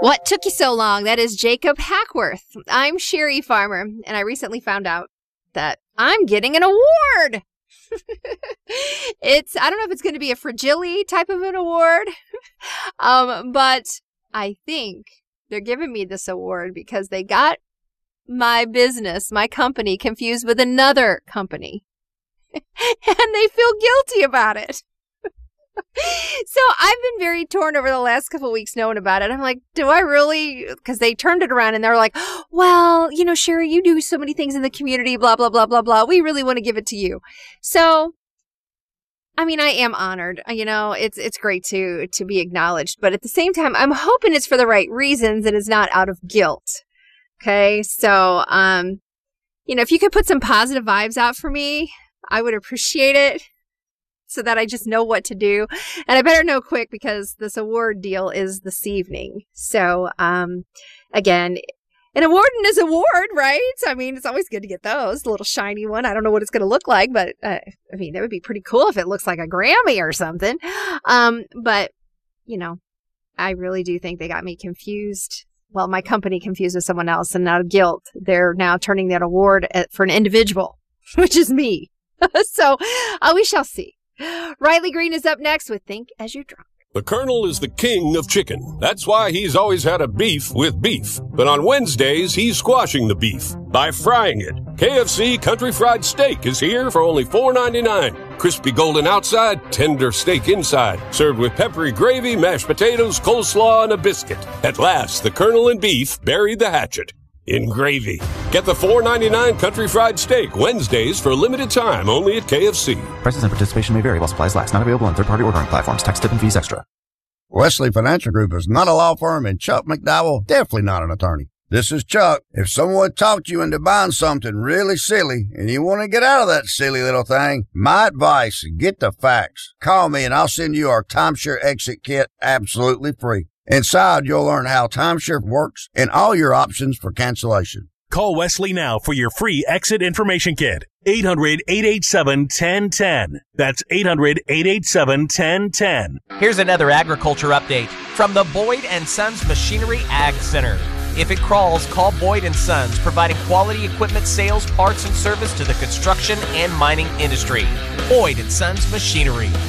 What took you so long? That is Jacob Hackworth. I'm Sherry Farmer, and I recently found out that I'm getting an award. I don't know if it's going to be a Fragile type of an award, but I think they're giving me this award because they got my business, my company, confused with another company, and they feel guilty about it. So I've been very torn over the last couple of weeks knowing about it. I'm like, do I really? Because they turned it around and they're like, well, Sherry, you do so many things in the community, blah, blah, blah, blah, blah. We really want to give it to you. So, I am honored. It's great to be acknowledged. But at the same time, I'm hoping it's for the right reasons and it's not out of guilt. Okay. So, if you could put some positive vibes out for me, I would appreciate it. So that I just know what to do. And I better know quick because this award deal is this evening. So, again, an award and his award, right? It's always good to get those. A little shiny one. I don't know what it's going to look like, but that would be pretty cool if it looks like a Grammy or something. But, I really do think they got me confused. Well, my company confused with someone else, and out of guilt, they're now turning that award for an individual, which is me. So, we shall see. Riley Green is up next with Think As You Drunk. The Colonel is the king of chicken. That's why he's always had a beef with beef. But on Wednesdays, he's squashing the beef by frying it. KFC Country Fried Steak is here for only $4.99. Crispy golden outside, tender steak inside. Served with peppery gravy, mashed potatoes, coleslaw, and a biscuit. At last, the Colonel and beef buried the hatchet in gravy. Get the $4.99 Country Fried Steak Wednesdays for a limited time only at KFC. Prices and participation may vary while supplies last. Not available on third-party ordering platforms. Tax, tip, and fees extra. Wesley Financial Group is not a law firm, and Chuck McDowell definitely not an attorney. This is Chuck. If someone talked you into buying something really silly and you want to get out of that silly little thing, my advice, get the facts. Call me and I'll send you our timeshare exit kit absolutely free. Inside, you'll learn how timeshare works and all your options for cancellation. Call Wesley now for your free exit information kit. 800-887-1010. That's 800-887-1010. Here's another agriculture update from the Boyd & Sons Machinery Ag Center. If it crawls, call Boyd & Sons, providing quality equipment sales, parts, and service to the construction and mining industry. Boyd & Sons Machinery.